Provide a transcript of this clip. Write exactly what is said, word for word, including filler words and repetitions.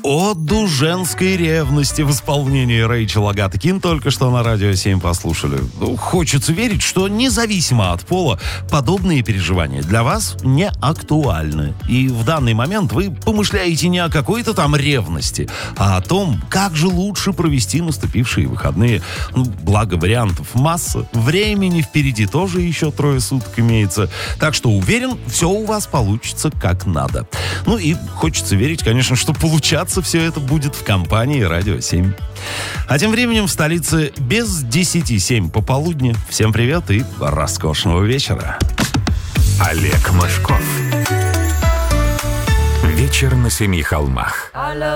Оду женской ревности в исполнении Рэйчел Агаты Кин только что на Радио семь послушали. Ну, хочется верить, что независимо от пола подобные переживания для вас не актуальны. И в данный момент вы помышляете не о какой-то там ревности, а о том, как же лучше провести наступившие выходные. Ну, благо вариантов масса, времени впереди тоже еще трое суток имеется. Так что уверен, все у вас получится как надо. Ну и хочется верить, конечно, что получаться все это будет в компании Радио семь. А тем временем в столице без десяти семь пополудни. Всем привет и роскошного вечера. Олег Мошков. Вечер на семи холмах.